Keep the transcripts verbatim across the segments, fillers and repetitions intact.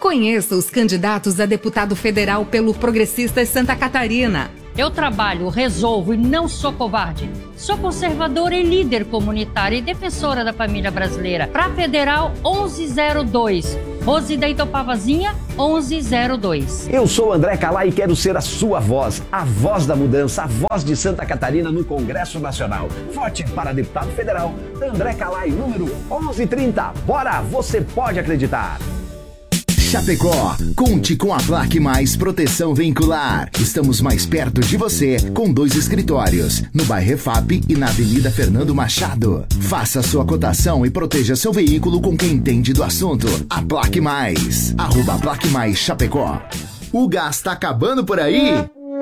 Conheça os candidatos a deputado federal pelo Progressistas Santa Catarina. Eu trabalho, resolvo e não sou covarde. Sou conservadora e líder comunitária e defensora da família brasileira. Pra Federal onze zero dois. Rose da Itopavazinha onze zero dois. Eu sou André Calai e quero ser a sua voz, a voz da mudança, a voz de Santa Catarina no Congresso Nacional. Vote para deputado federal André Calai, número onze trinta. Bora, você pode acreditar. Chapecó, conte com a Plaque Mais Proteção Veicular. Estamos mais perto de você, com dois escritórios, no bairro Refap e na Avenida Fernando Machado. Faça sua cotação e proteja seu veículo com quem entende do assunto. A Plaque Mais, arroba Plaque Mais Chapecó. O gás tá acabando por aí?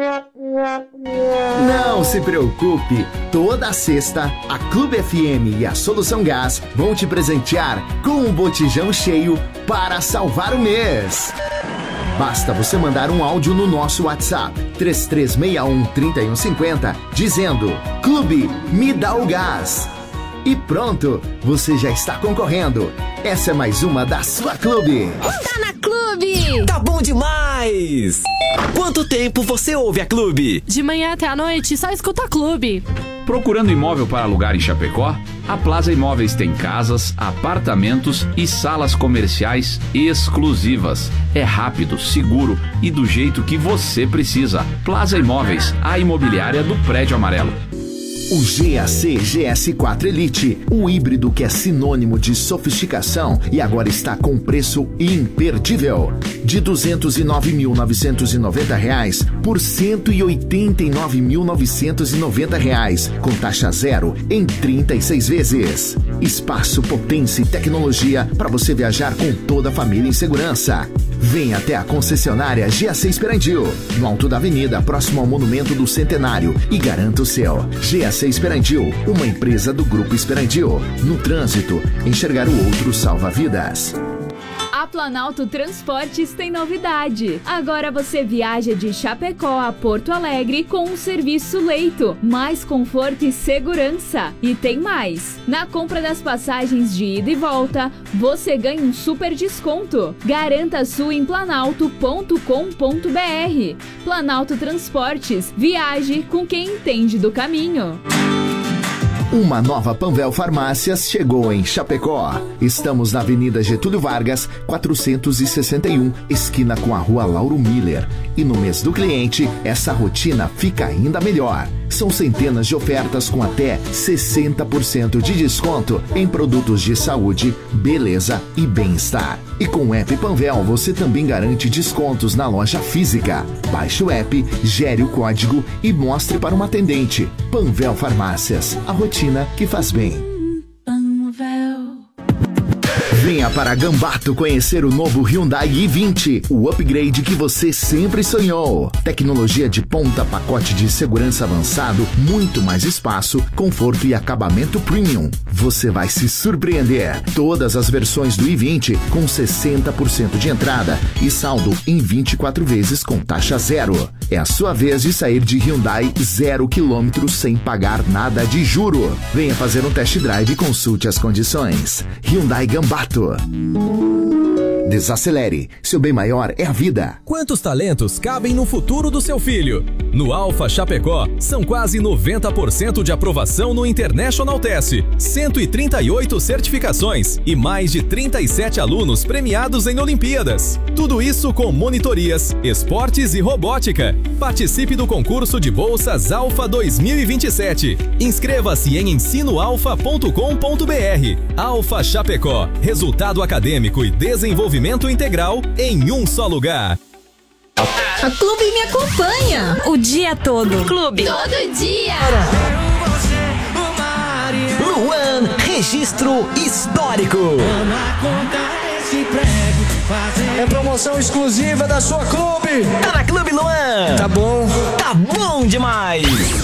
Não se preocupe, toda sexta a Clube F M e a Solução Gás vão te presentear com um botijão cheio para salvar o mês. Basta você mandar um áudio no nosso WhatsApp três três seis um, três um cinco zero dizendo Clube, me dá o gás. E pronto, você já está concorrendo. Essa é mais uma da sua Clube. Tá na Clube! Tá bom demais! Quanto tempo você ouve a Clube? De manhã até a noite, só escuta a Clube. Procurando imóvel para alugar em Chapecó? A Plaza Imóveis tem casas, apartamentos e salas comerciais exclusivas. É rápido, seguro e do jeito que você precisa. Plaza Imóveis, a imobiliária do Prédio Amarelo. O G A C G S quatro Elite, o híbrido que é sinônimo de sofisticação e agora está com preço imperdível. De duzentos e nove mil novecentos e noventa reais por cento e oitenta e nove mil novecentos e noventa reais, com taxa zero em trinta e seis vezes. Espaço, potência e tecnologia para você viajar com toda a família em segurança. Venha até a concessionária G A C Esperandil, no alto da avenida, próximo ao Monumento do Centenário, e garanta o seu. G A C Esperandil, uma empresa do Grupo Esperandil. No trânsito, enxergar o outro salva vidas. A Planalto Transportes tem novidade. Agora você viaja de Chapecó a Porto Alegre com um serviço leito, mais conforto e segurança. E tem mais. Na compra das passagens de ida e volta, você ganha um super desconto. Garanta a sua em planalto ponto com ponto br. Planalto Transportes. Viaje com quem entende do caminho. Uma nova Panvel Farmácias chegou em Chapecó. Estamos na Avenida Getúlio Vargas, quatrocentos e sessenta e um, esquina com a Rua Lauro Miller. E no mês do cliente, essa rotina fica ainda melhor. São centenas de ofertas com até sessenta por cento de desconto em produtos de saúde, beleza e bem-estar. E com o app Panvel você também garante descontos na loja física. Baixe o app, gere o código e mostre para uma atendente. Panvel Farmácias, a rotina que faz bem. Venha para Gambato conhecer o novo Hyundai i vinte, o upgrade que você sempre sonhou. Tecnologia de ponta, pacote de segurança avançado, muito mais espaço, conforto e acabamento premium. Você vai se surpreender. Todas as versões do i vinte com sessenta por cento de entrada e saldo em vinte e quatro vezes com taxa zero. É a sua vez de sair de Hyundai zero quilômetros sem pagar nada de juro. Venha fazer um test drive e consulte as condições. Hyundai Gambato. Desacelere, seu bem maior é a vida. Quantos talentos cabem no futuro do seu filho? No Alfa Chapecó, são quase noventa por cento de aprovação no International Test, cento e trinta e oito certificações e mais de trinta e sete alunos premiados em Olimpíadas. Tudo isso com monitorias, esportes e robótica. Participe do concurso de bolsas Alfa dois mil e vinte e sete. Inscreva-se em ensino alfa ponto com ponto br. Alfa Chapecó, resultado acadêmico e desenvolvimento integral em um só lugar. A Clube me acompanha o dia todo. Clube. Todo dia. Luan, registro histórico. É promoção exclusiva da sua Clube. Tá na Clube, Luan. Tá bom. Tá bom demais.